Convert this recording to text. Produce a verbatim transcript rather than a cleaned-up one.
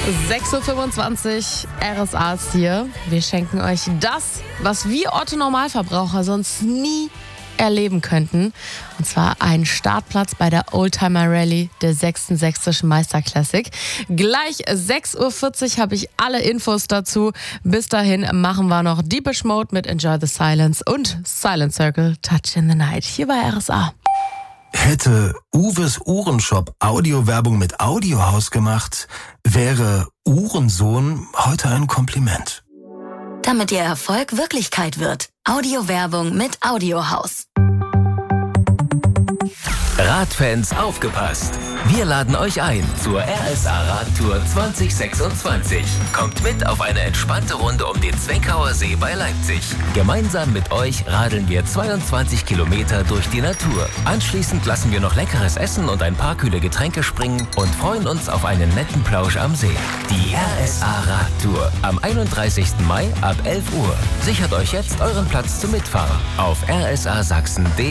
sechs Uhr fünfundzwanzig, R S A ist hier. Wir schenken euch das, was wir Otto-Normalverbraucher sonst nie erleben könnten. Und zwar einen Startplatz bei der Oldtimer Rallye der sechsten Sächsischen Meisterklassik. Gleich sechs Uhr vierzig habe ich alle Infos dazu. Bis dahin machen wir noch Deepish Mode mit Enjoy the Silence und Silent Circle Touch in the Night hier bei R S A. Hätte Uwes Uhrenshop Audiowerbung mit Audiohaus gemacht, wäre Uhrensohn heute ein Kompliment. Damit Ihr Erfolg Wirklichkeit wird. Audiowerbung mit Audiohaus. Radfans aufgepasst! Wir laden euch ein zur R S A Radtour zwanzig sechsundzwanzig. Kommt mit auf eine entspannte Runde um den Zweckauer See bei Leipzig. Gemeinsam mit euch radeln wir zweiundzwanzig Kilometer durch die Natur. Anschließend lassen wir noch leckeres Essen und ein paar kühle Getränke springen und freuen uns auf einen netten Plausch am See. Die R S A Radtour am einunddreißigsten Mai ab elf Uhr. Sichert euch jetzt euren Platz zum Mitfahren auf r s a sachsen punkt d e.